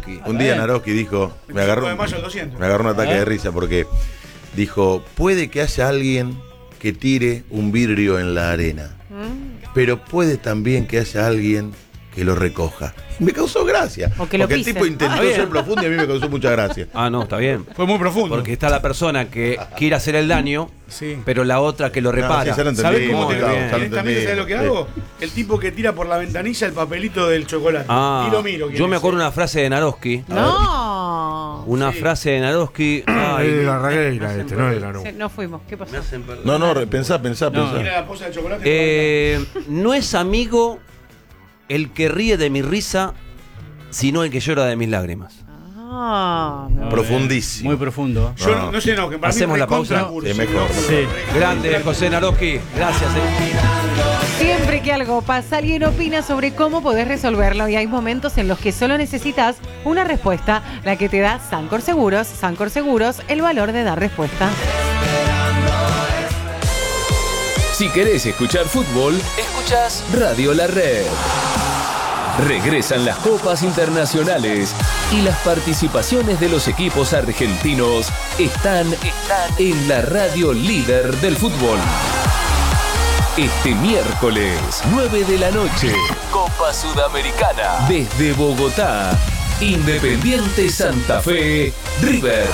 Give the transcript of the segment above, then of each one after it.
Naroski. Un día Naroski dijo, me agarró un ataque de risa porque dijo, puede que haya alguien que tire un vidrio en la arena, pero puede también que haya alguien que lo recoja. Me causó gracia. Porque el tipo intentó ser profundo y a mí me causó mucha gracia. Ah, no, está bien. Fue muy profundo. Porque está la persona que quiere hacer el daño, pero la otra que lo repara. ¿Sabés cómo directamente sabés lo que hago? El tipo que tira por la ventanilla el papelito del chocolate. Y lo miro. Yo me acuerdo una frase de Naroski. No. Una frase de Naroski. De la regueira no de la no. No fuimos. ¿Qué pasó? No, pensá. No es amigo el que ríe de mi risa, sino el que llora de mis lágrimas. Profundísimo. Muy profundo. Yo no sé, que para hacemos mí la pausa. Mejor. Sí. Grande, José Naroski. Gracias. Siempre que algo pasa, alguien opina sobre cómo podés resolverlo y hay momentos en los que solo necesitas una respuesta, la que te da Sancor Seguros. Sancor Seguros, el valor de dar respuesta. Si querés escuchar fútbol, escuchás Radio La Red. Regresan las copas internacionales y las participaciones de los equipos argentinos están en la radio líder del fútbol. Este miércoles, 9 de la noche, Copa Sudamericana. Desde Bogotá, Independiente Santa Fe, River.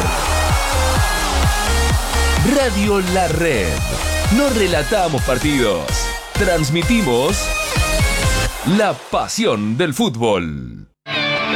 Radio La Red. No relatamos partidos, transmitimos la pasión del fútbol.